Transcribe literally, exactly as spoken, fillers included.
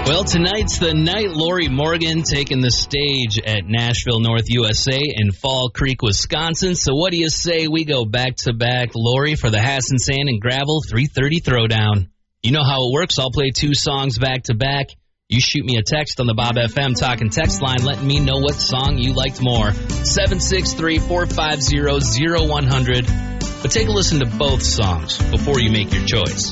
Well, tonight's the night. Lori Morgan taking the stage at Nashville North U S A in Fall Creek, Wisconsin. So what do you say we go back-to-back, Lori, for the Hassan Sand and Gravel three thirty Throwdown? You know how it works. I'll play two songs back-to-back. You shoot me a text on the Bob F M Talking Text line letting me know what song you liked more. seven six three, four five zero, zero one zero zero. But take a listen to both songs before you make your choice.